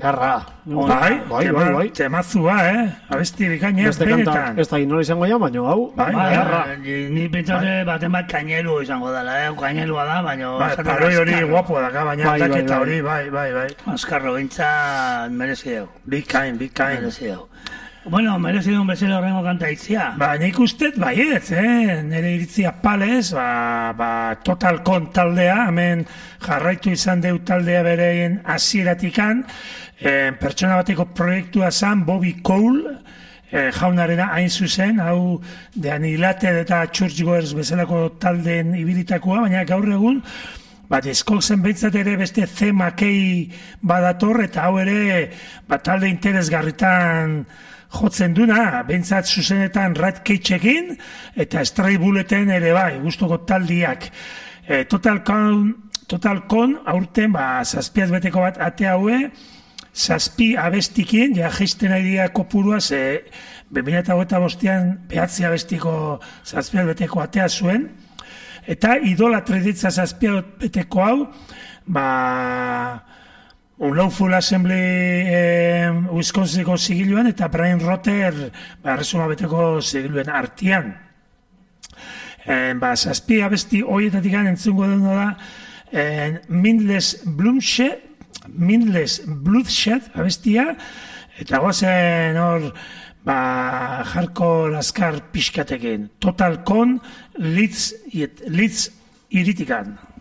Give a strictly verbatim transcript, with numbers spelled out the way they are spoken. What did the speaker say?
Jarra. Bai, bai, bai, bai. Temazua, eh? Abesti bikaina, benetan. Ez da inola izango ja, baina hau. Bai, jarra. Ni pentsate baten bat kainelu izango dela, eh? Kainelua da, baina... Bai, paroi hori guapo daka, baina aldaketa hori, bai, bai, bai. Azkarro, bintzat merezi dugu. Bikain, bikain. Merezi dugu. Bueno, merezi duen bezala horrengo kanta itzia. Ba, nik ustet, baiet, eh? Nire iritzia palez, ba, ba, Total Con taldea, hemen jarraitu izan deu taldea bereien hasieratikan, eh, pertsona bateko proiektua zan, Bobby Cole, eh, jaunarena hain zuzen, hau de Anilated eta Churchgoers bezalako taldeen ibilitakoa, baina gaur egun, bat eskozen behintzat ere beste C. Mackey badator, eta hau ere, bat talde interesgarritan jotzen duna, behintzat zuzenetan Rat Cageekin, eta Stray Bulleten ere bai, guztoko taldiak. E, Total Con, Total Con, aurten, ba, zazpiaz beteko bat ate haue, zazpi abestikin, ja jisten nahi dia kopurua, ze behin eta hogeita bostean behatzi abestiko zazpiaz beteko atea zuen, eta Idolatry ditza zazpiaz beteko hau, ba... Unlawful Assembly eh, Wisconsineko zigiluan eta Brian Rotter ba, resuma beteko zigiluen artian. Eh, ba, zazpi abesti horietatik entzungo dena da eh, Mindless Bloodshed, Mindless Bloodshed abestia, eta goazen hor ba, jarko laskar pixkatekin. Total Con Leeds, Leeds iritikan.